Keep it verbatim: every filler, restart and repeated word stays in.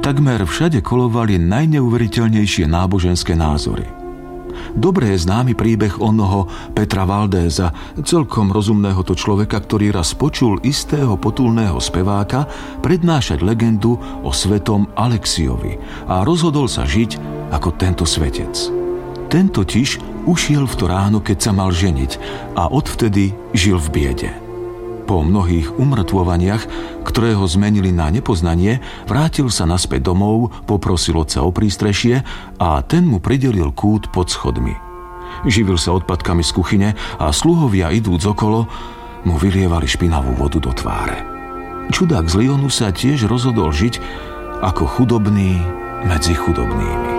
Takmer všade kolovali najneuveriteľnejšie náboženské názory. Dobre je známy príbeh onoho Petra Valdéza, celkom rozumného to človeka, ktorý raz počul istého potulného speváka prednášať legendu o svetom Alexiovi a rozhodol sa žiť ako tento svetec. Ten totiž ušiel v to ráno, keď sa mal ženiť, a odvtedy žil v biede. Po mnohých umrtvovaniach, ktoré ho zmenili na nepoznanie, vrátil sa naspäť domov, poprosil otca o prístrešie a ten mu pridelil kút pod schodmi. Živil sa odpadkami z kuchyne a sluhovia idúc okolo mu vylievali špinavú vodu do tváre. Čudák z Lyonu sa tiež rozhodol žiť ako chudobný medzi chudobnými.